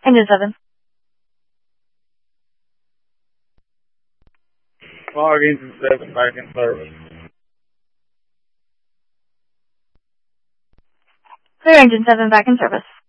Engine 7. Log Engine 7 back in service. Clear Engine 7 back in service.